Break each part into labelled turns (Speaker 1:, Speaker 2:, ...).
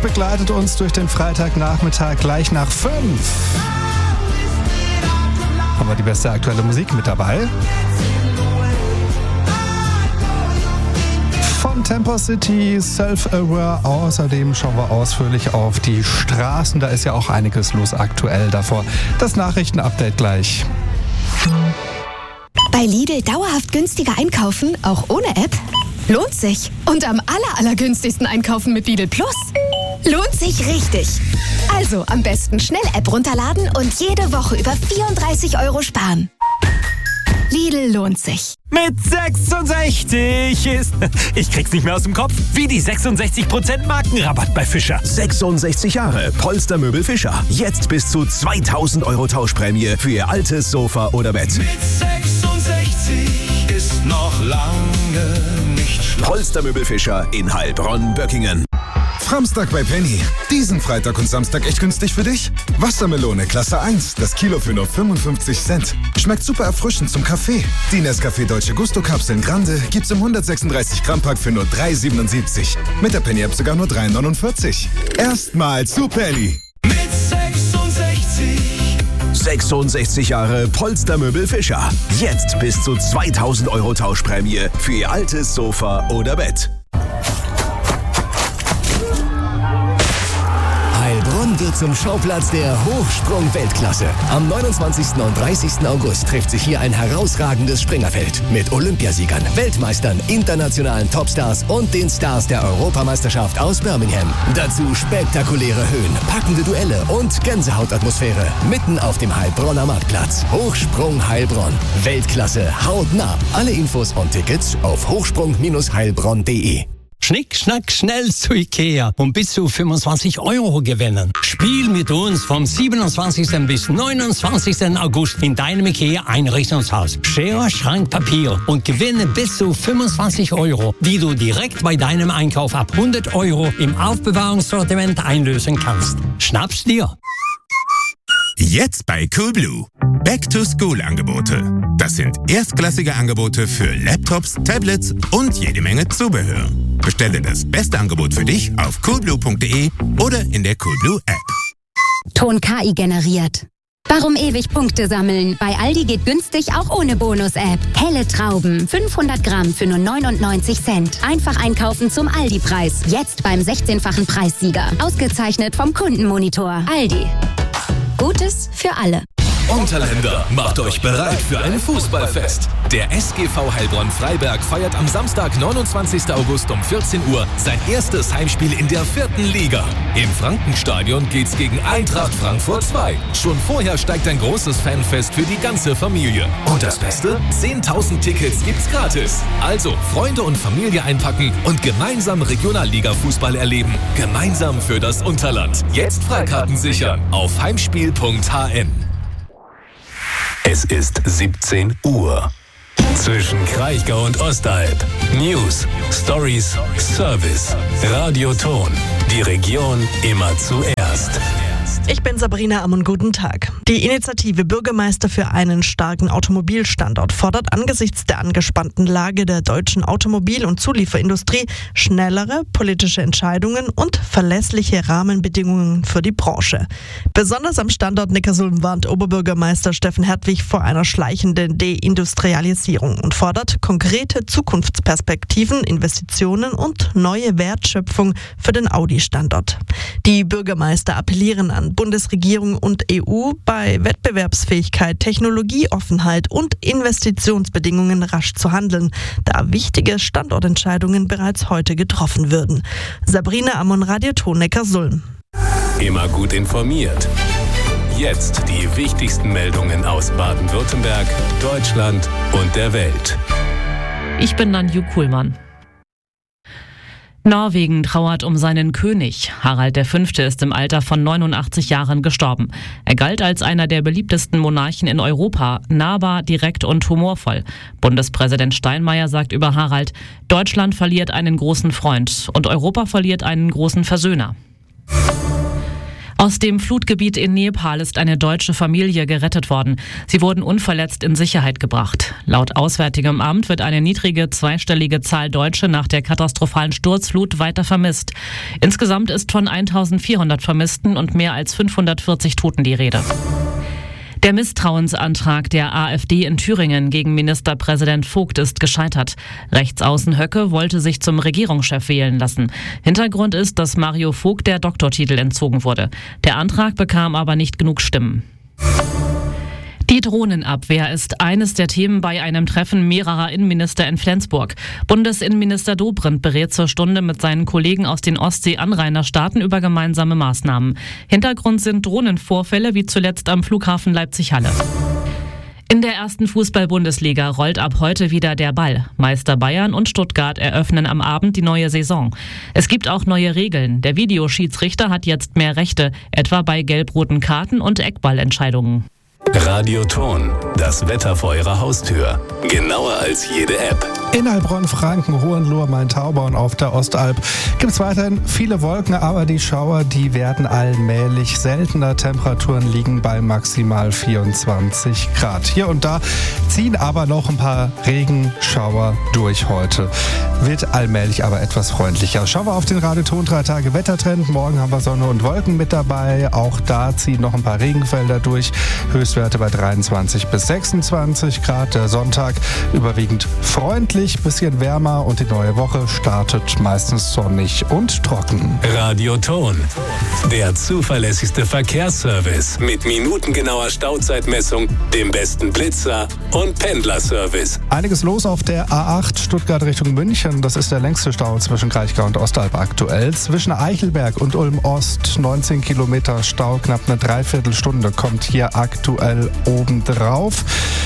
Speaker 1: begleitet uns durch den Freitagnachmittag gleich nach 5. Haben wir die beste aktuelle Musik mit dabei. Von Tempo City, Self-Aware. Außerdem schauen wir ausführlich auf die Straßen. Da ist ja auch einiges los aktuell. Davor das Nachrichtenupdate gleich.
Speaker 2: Bei Lidl dauerhaft günstiger einkaufen, auch ohne App? Lohnt sich. Und am allergünstigsten einkaufen mit Lidl Plus? Lohnt sich richtig. Also am besten schnell App runterladen und jede Woche über 34 € sparen. Lidl lohnt sich.
Speaker 3: Mit 66 ist... Ich krieg's nicht mehr aus dem Kopf. Wie die 66% Markenrabatt bei Fischer.
Speaker 4: 66 Jahre Polstermöbel Fischer. Jetzt bis zu 2.000 € Tauschprämie für Ihr altes Sofa oder Bett.
Speaker 5: Mit 66 ist noch lange nicht Schluss.
Speaker 4: Polstermöbel Fischer in Heilbronn-Böckingen.
Speaker 6: Samstag bei Penny. Diesen Freitag und Samstag echt günstig für dich? Wassermelone Klasse 1, das Kilo für nur 55 Cent. Schmeckt super erfrischend zum Kaffee. Die Nescafé Dolce Gusto Kapseln Grande gibt's im 136 Gramm Pack für nur 3,77. Mit der Penny App sogar nur 3,49. Erstmal zu Penny.
Speaker 5: Mit 66.
Speaker 4: 66 Jahre Polstermöbel Fischer. Jetzt bis zu 2.000 € Tauschprämie für Ihr altes Sofa oder Bett.
Speaker 7: Heilbronn wird zum Schauplatz der Hochsprung-Weltklasse. Am 29. und 30. August trifft sich hier ein herausragendes Springerfeld mit Olympiasiegern, Weltmeistern, internationalen Topstars und den Stars der Europameisterschaft aus Birmingham. Dazu spektakuläre Höhen, packende Duelle und Gänsehautatmosphäre mitten auf dem Heilbronner Marktplatz. Hochsprung Heilbronn. Weltklasse hautnah. Alle Infos und Tickets auf hochsprung-heilbronn.de.
Speaker 3: Schnick, schnack, schnell zu Ikea und bis zu 25 € gewinnen. Spiel mit uns vom 27. bis 29. August in deinem Ikea-Einrichtungshaus. Schere, Schrank, Papier und gewinne bis zu 25 €, die du direkt bei deinem Einkauf ab 100 € im Aufbewahrungssortiment einlösen kannst. Schnapp's dir!
Speaker 8: Jetzt bei Coolblue. Back-to-School-Angebote. Das sind erstklassige Angebote für Laptops, Tablets und jede Menge Zubehör. Bestelle das beste Angebot für dich auf coolblue.de oder in der Coolblue App.
Speaker 9: Ton KI generiert. Warum ewig Punkte sammeln? Bei Aldi geht günstig auch ohne Bonus-App. Helle Trauben, 500 Gramm für nur 99 Cent. Einfach einkaufen zum Aldi-Preis. Jetzt beim 16-fachen Preissieger. Ausgezeichnet vom Kundenmonitor. Aldi. Gutes für alle.
Speaker 10: Unterländer, macht euch bereit für ein Fußballfest. Der SGV Heilbronn-Freiberg feiert am Samstag, 29. August um 14 Uhr sein erstes Heimspiel in der 4. Liga. Im Frankenstadion geht's gegen Eintracht Frankfurt 2. Schon vorher steigt ein großes Fanfest für die ganze Familie. Und das Beste? 10.000 Tickets gibt's gratis. Also Freunde und Familie einpacken und gemeinsam Regionalliga-Fußball erleben. Gemeinsam für das Unterland. Jetzt Freikarten sichern auf heimspiel.hn.
Speaker 11: Es ist 17 Uhr. Zwischen Kraichgau und Ostalb. News, Stories, Service, Radioton. Die Region immer zuerst.
Speaker 12: Ich bin Sabrina Ammon, guten Tag. Die Initiative Bürgermeister für einen starken Automobilstandort fordert angesichts der angespannten Lage der deutschen Automobil- und Zulieferindustrie schnellere politische Entscheidungen und verlässliche Rahmenbedingungen für die Branche. Besonders am Standort Neckarsulm warnt Oberbürgermeister Steffen Hertwig vor einer schleichenden Deindustrialisierung und fordert konkrete Zukunftsperspektiven, Investitionen und neue Wertschöpfung für den Audi-Standort. Die Bürgermeister appellieren an Bundesregierung und EU bei Wettbewerbsfähigkeit, Technologieoffenheit und Investitionsbedingungen rasch zu handeln, da wichtige Standortentscheidungen bereits heute getroffen würden. Sabrina Ammon, Radioton Neckarsulm.
Speaker 11: Immer gut informiert. Jetzt die wichtigsten Meldungen aus Baden-Württemberg, Deutschland und der Welt.
Speaker 13: Ich bin Nanju Kuhlmann. Norwegen trauert um seinen König. Harald V. ist im Alter von 89 Jahren gestorben. Er galt als einer der beliebtesten Monarchen in Europa, nahbar, direkt und humorvoll. Bundespräsident Steinmeier sagt über Harald: Deutschland verliert einen großen Freund und Europa verliert einen großen Versöhner. Aus dem Flutgebiet in Nepal ist eine deutsche Familie gerettet worden. Sie wurden unverletzt in Sicherheit gebracht. Laut Auswärtigem Amt wird eine niedrige zweistellige Zahl Deutsche nach der katastrophalen Sturzflut weiter vermisst. Insgesamt ist von 1400 Vermissten und mehr als 540 Toten die Rede. Der Misstrauensantrag der AfD in Thüringen gegen Ministerpräsident Vogt ist gescheitert. Rechtsaußen Höcke wollte sich zum Regierungschef wählen lassen. Hintergrund ist, dass Mario Vogt der Doktortitel entzogen wurde. Der Antrag bekam aber nicht genug Stimmen. Die Drohnenabwehr ist eines der Themen bei einem Treffen mehrerer Innenminister in Flensburg. Bundesinnenminister Dobrindt berät zur Stunde mit seinen Kollegen aus den Ostsee-Anrainerstaaten über gemeinsame Maßnahmen. Hintergrund sind Drohnenvorfälle wie zuletzt am Flughafen Leipzig-Halle. In der ersten Fußball-Bundesliga rollt ab heute wieder der Ball. Meister Bayern und Stuttgart eröffnen am Abend die neue Saison. Es gibt auch neue Regeln. Der Videoschiedsrichter hat jetzt mehr Rechte, etwa bei gelb-roten Karten und Eckballentscheidungen.
Speaker 11: Radioton, das Wetter vor Ihrer Haustür. Genauer als jede App.
Speaker 1: In Heilbronn, Franken, Hohenlohe, Main-Tauber und auf der Ostalb gibt es weiterhin viele Wolken, aber die Schauer, die werden allmählich seltener. Temperaturen liegen bei maximal 24 Grad. Hier und da ziehen aber noch ein paar Regenschauer durch heute. Wird allmählich aber etwas freundlicher. Schauen wir auf den Radioton 3 Tage Wettertrend. Morgen haben wir Sonne und Wolken mit dabei. Auch da ziehen noch ein paar Regenfelder durch. Höchstwerte bei 23 bis 26 Grad. Der Sonntag überwiegend freundlich, bisschen wärmer und die neue Woche startet meistens sonnig und trocken.
Speaker 11: Radioton, der zuverlässigste Verkehrsservice mit minutengenauer Stauzeitmessung, dem besten Blitzer und Pendlerservice.
Speaker 1: Einiges los auf der A8 Stuttgart Richtung München. Das ist der längste Stau zwischen Kraichgau und Ostalb aktuell. Zwischen Eichelberg und Ulm-Ost 19 Kilometer Stau, knapp eine Dreiviertelstunde kommt hier aktuell obendrauf.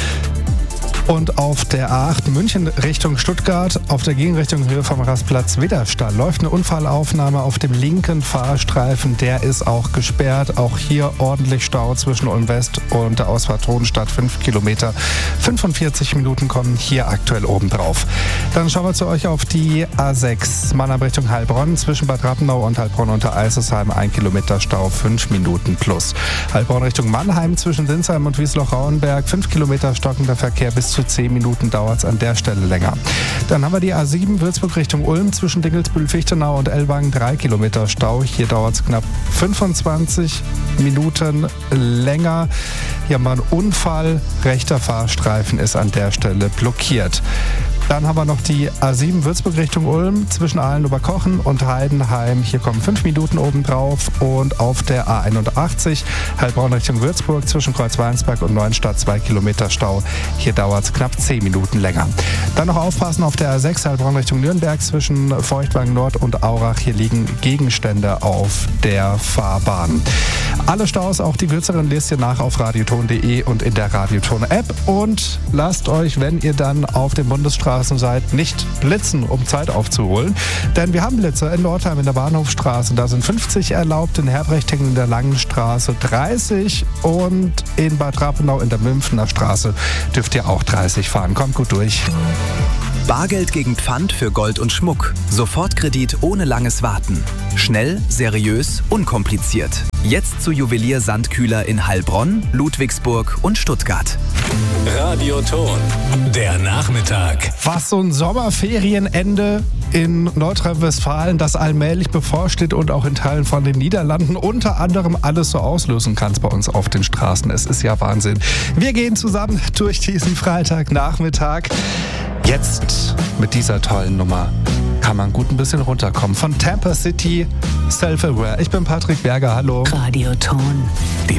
Speaker 1: Und auf der A8 München Richtung Stuttgart, auf der Gegenrichtung Höhe vom Rastplatz Widderstall, läuft eine Unfallaufnahme auf dem linken Fahrstreifen. Der ist auch gesperrt. Auch hier ordentlich Stau zwischen Ulm West und der Ausfahrt Hohenstadt. 5 Kilometer. 45 Minuten kommen hier aktuell oben drauf. Dann schauen wir zu euch auf die A6 Mannheim Richtung Heilbronn. Zwischen Bad Rappenau und Heilbronn unter Eisesheim 1 Kilometer Stau, 5 Minuten plus. Heilbronn Richtung Mannheim zwischen Sinsheim und Wiesloch-Rauenberg 5 Kilometer stockender Verkehr, bis zu 10 Minuten dauert es an der Stelle länger. Dann haben wir die A7 Würzburg Richtung Ulm zwischen Dingelsbühl-Fichtenau und Ellwangen 3 Kilometer Stau. Hier dauert es knapp 25 Minuten länger. Hier haben wir einen Unfall. Rechter Fahrstreifen ist an der Stelle blockiert. Dann haben wir noch die A7 Würzburg Richtung Ulm zwischen Ahlen-Oberkochen und Heidenheim. Hier kommen 5 Minuten obendrauf. Und auf der A81 Heilbronn Richtung Würzburg zwischen Kreuzweinsberg und Neuenstadt 2 Kilometer Stau. Hier dauert es knapp 10 Minuten länger. Dann noch aufpassen auf der A6 Heilbronn Richtung Nürnberg zwischen Feuchtwagen Nord und Aurach. Hier liegen Gegenstände auf der Fahrbahn. Alle Staus, auch die kürzeren, lest ihr nach auf radioton.de und in der Radioton-App. Und lasst euch, wenn ihr dann auf dem Bundesstraßen seid, nicht blitzen, um Zeit aufzuholen. Denn wir haben Blitze in Nordheim in der Bahnhofstraße. Da sind 50 erlaubt, in Herbrechtingen in der Langen Straße 30 und in Bad Rappenau in der Münfener Straße dürft ihr auch 30 fahren. Kommt gut durch.
Speaker 14: Bargeld gegen Pfand für Gold und Schmuck. Sofortkredit ohne langes Warten. Schnell, seriös, unkompliziert. Jetzt zu Juwelier Sandkühler in Heilbronn, Ludwigsburg und Stuttgart.
Speaker 11: Radioton, der Nachmittag.
Speaker 1: Was so ein Sommerferienende in Nordrhein-Westfalen, das allmählich bevorsteht und auch in Teilen von den Niederlanden unter anderem alles so auslösen kann bei uns auf den Straßen. Es ist ja Wahnsinn. Wir gehen zusammen durch diesen Freitagnachmittag. Jetzt mit dieser tollen Nummer kann man gut ein bisschen runterkommen. Von Tampa City, Self-Aware. Ich bin Patrick Berger, hallo.
Speaker 15: Radioton.